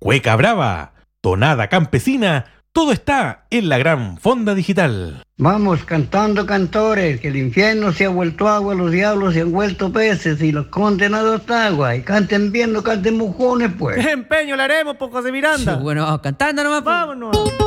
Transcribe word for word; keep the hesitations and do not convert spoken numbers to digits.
cueca brava, tonada campesina, todo está en la gran Fonda Digital. Vamos cantando cantores, que el infierno se ha vuelto agua, los diablos se han vuelto peces y los condenados agua. Y canten bien, no canten mojones, pues. ¿Qué empeño le haremos, Pocos de Miranda? Sí, bueno, vamos cantando nomás. Vámonos.